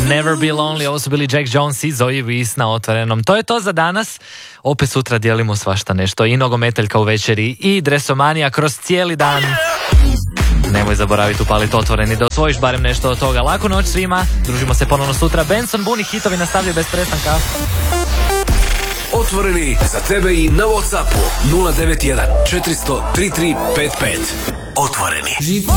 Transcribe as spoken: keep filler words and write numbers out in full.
Never Be Lonely, ovo su bili Jack Jones i Zoe Wiss na Otvorenom. To je to za danas. Opet sutra dijelimo svašta nešto. I nogometeljka u večeri i dresomanija kroz cijeli dan. Nemoj zaboraviti upaliti Otvoreni da osvojiš barem nešto od toga. Laku noć svima. Družimo se ponovno sutra. Benson, Buni, hitovi nastavljaju bez prestanka. Otvoreni za tebe i na WhatsAppu nula devet jedan četiri nula nula tri tri pet pet. Otvoreni.